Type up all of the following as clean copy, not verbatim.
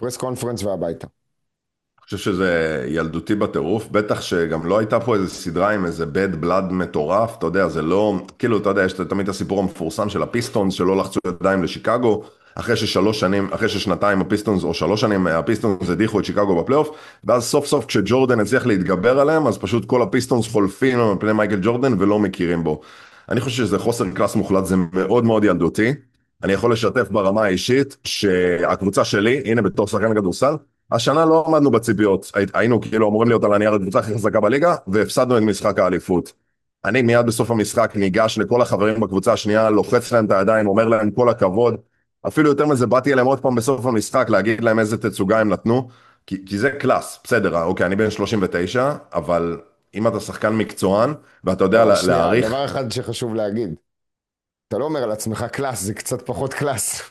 פרס קונפרנס והביתה. אני חושב שזה ילדותי בטירוף, בטח שגם לא הייתה פה איזה סדרה עם איזה bad blood מטורף, אתה יודע, זה לא, כאילו, אתה יודע, יש תמיד את הסיפור המפורסם של הפיסטונס שלא לחצו ידיים לשיקגו, אחרי ששלוש שנים, אחרי ששנתיים הפיסטונס, או שלוש שנים הפיסטונס הדיחו את שיקגו בפלייאוף, ואז סוף סוף כשג'ורדן הצליח להתגבר עליהם, אז פשוט כל הפיסטונס חולפים על פני מייקל ג'ורדן ולא מכירים בו. אני חושב שזה חוסר קלאס מוחלט, זה מאוד מאוד ילדותי. אני יכול לשתף ברמה האישית שהקבוצה שלי, הנה בתור שחקן כדורסל, השנה לא עמדנו בציפיות, היינו כאילו אמורים להיות על הנייר הקבוצה הכי חזקה בליגה, והפסדנו את משחק האליפות. אני מיד בסוף המשחק ניגש לכל החברים בקבוצה השנייה, לוחץ להם את הידיים, אומר להם כל הכבוד. אפילו יותר מזה, באתי אליהם עוד פעם בסוף המשחק, להגיד להם איזה תצוגה הם נתנו, כי זה קלאס, בסדר, אוקיי, אני בן 39, אבל אם אתה שחקן מקצוען, ואתה יודע לא, שנייה, להעריך, דבר אחד שחשוב להגיד, אתה לא אומר על עצמך קלאס, זה קצת פחות קלאס.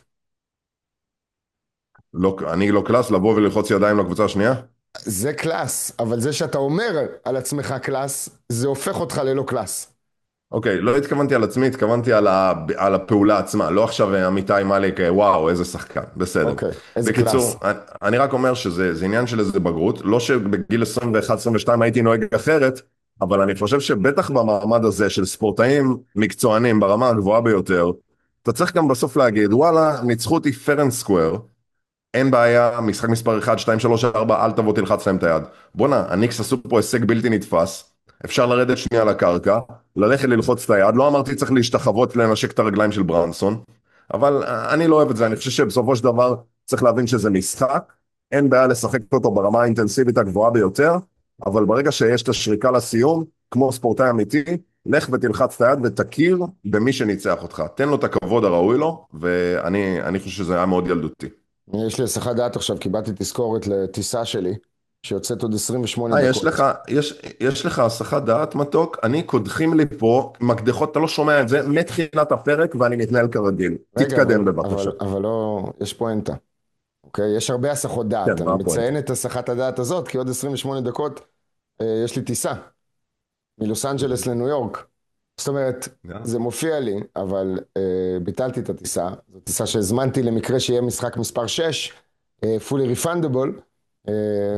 לא, אני לא קלאס, לבוא וללחוץ ידיים לקבוצה השנייה, זה קלאס, אבל זה שאתה אומר על עצמך קלאס, זה הופך אותך ללא קלאס. אוקיי, לא התכוונתי על עצמי, התכוונתי על הפעולה עצמה, לא עכשיו אמיתי מאליק, וואו, איזה שחקן, בסדר. אוקיי, איזה בקיצור, קלאס. אני רק אומר שזה עניין של איזה בגרות, לא שבגיל 21-22 הייתי נוהג אחרת, אבל אני חושב שבטח במעמד הזה של ספורטאים מקצוענים ברמה הגבוהה ביותר, אתה צריך גם בסוף להגיד, וואלה, ניצחו אותי fair and square, אין בעיה, משחק מספר 1, 2, 3, 4, אל תבוא תלחץ להם את היד. בואנה, הניקס עשו פה הישג בלתי נתפס, אפשר לרדת שנייה לקרקע, ללכת ללחוץ את היד, לא אמרתי צריך להשתחוות ולנשק את הרגליים של בראונסון, אבל אני לא אוהב את זה, אני חושב שבסופו של דבר צריך להבין שזה משחק, אין בעיה לשחק אותו ברמה האינטנסיבית הגבוהה ביותר, אבל ברגע שיש את השריקה לסיום, כמו ספורטאי אמיתי, לך ותלחץ את היד ותכיר במי שניצח אותך, תן לו את הכבוד הראוי לו, ואני חושב שזה היה מאוד ילדותי. יש לי הסחת דעת עכשיו, קיבלתי תזכורת לטיסה שלי, שיוצאת עוד 28 יש דקות. לך, יש לך הסחת דעת מתוק, אני קודחים לי פה, מקדחות, אתה לא שומע את זה, מתחילת הפרק ואני מתנהל כרגיל. רגע, אבל, תתקדם בבקשה. אבל לא, יש פואנטה, אוקיי? יש הרבה הסחות כן, דעת. אני מה הפואנטה? מציין את הסחת הדעת הזאת, כי עוד 28 דקות יש לי טיסה מלוס אנג'לס לניו יורק. זאת אומרת, זה מופיע לי, אבל ביטלתי את הטיסה. זו טיסה שהזמנתי למקרה שיהיה משחק מספר 6, fully refundable, אה,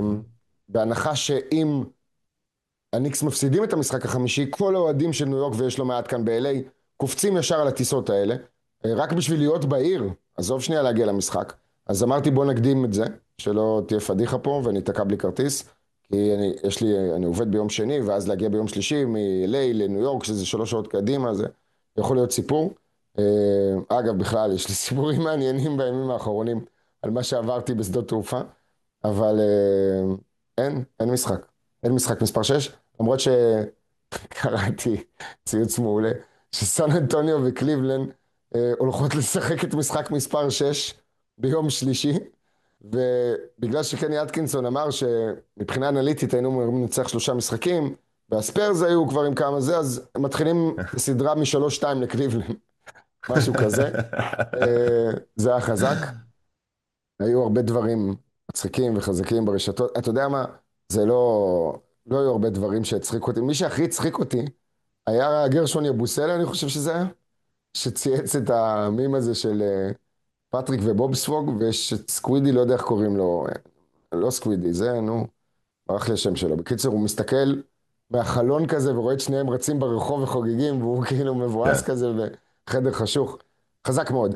בהנחה שאם הניקס מפסידים את המשחק החמישי, כל האוהדים של ניו יורק, ויש לא מעט כאן ב-LA, קופצים ישר על הטיסות האלה, רק בשביל להיות בעיר, עזוב שנייה להגיע למשחק. אז אמרתי בוא נקדים את זה, שלא תהיה פדיחה פה ואני אתקע בלי כרטיס, כי אני עובד ביום שני, ואז להגיע ביום שלישי מ-LA לניו יורק, שזה 3 שעות קדימה, זה יכול להיות סיפור. אגב, בכלל, יש לי סיפורים מעניינים בימים האחרונים, על מה שעברתי בשדות תעופה, אבל אין משחק. אין משחק מספר 6, למרות שקראתי ציוץ מעולה, שסן אנטוניו וקליבלנד הולכות לשחק את משחק מספר 6 ביום שלישי, ובגלל שקני אטקינסון אמר שמבחינה אנליטית היינו אמורים לנצח 3 משחקים, והספיירס היו כבר עם כמה זה, אז הם מתחילים סדרה מ-3-2 לקליבלנד, משהו כזה. זה היה חזק. היו הרבה דברים מצחיקים וחזקים ברשתות. אתה יודע מה? זה לא היו הרבה דברים שהצחיקו אותי. מי שהכי הצחיק אותי היה גרשון יבוסלה, אני חושב שזה היה, שצייץ את המים הזה של פטריק ובוב ספוג, ויש את סקווידי, לא יודע איך קוראים לו, לא סקווידי, זה, נו, ברח לי השם שלו. בקיצור, הוא מסתכל מהחלון כזה ורואה את שניהם רצים ברחוב וחוגגים, והוא כאילו מבואס כן. כזה בחדר חשוך. חזק מאוד.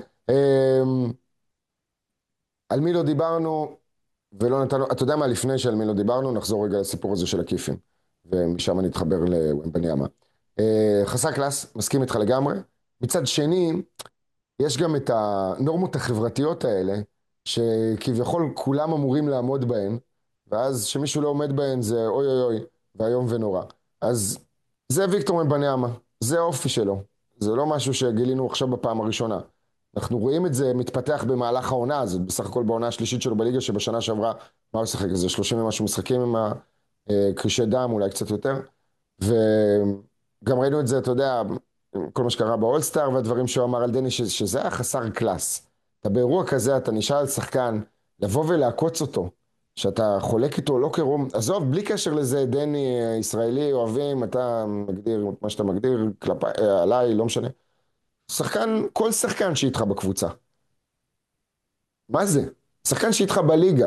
על מי לא דיברנו ולא נתנו, אתה יודע מה, לפני שעל מי לא דיברנו, נחזור רגע לסיפור הזה של הכיפים, ומשם אני אתחבר לוומבניאמה. חסר קלאס, מסכים איתך לגמרי. מצד שני, יש גם את הנורמות החברתיות האלה, שכביכול כולם אמורים לעמוד בהן, ואז שמישהו לא עומד בהן זה אוי אוי אוי, והיום ונורא. אז זה ויקטור וומבניאמה, זה האופי שלו. זה לא משהו שגילינו עכשיו בפעם הראשונה. אנחנו רואים את זה מתפתח במהלך העונה הזאת, בסך הכל בעונה השלישית שלו בליגה, שבשנה שעברה, מה הוא שחק? איזה 30 ומשהו משחקים עם הקרישי דם, אולי קצת יותר. וגם ראינו את זה, אתה יודע, כל מה שקרה באולסטאר והדברים שהוא אמר על דני, שזה היה חסר קלאס. אתה באירוע כזה, אתה נשאל על שחקן, לבוא ולעקוץ אותו, שאתה חולק איתו לא כרום, עזוב, בלי קשר לזה, דני ישראלי, אוהבים, אתה מגדיר מה שאתה מגדיר, כלפי, עליי, לא משנה. שחקן, כל שחקן שאיתך בקבוצה. מה זה? שחקן שאיתך בליגה.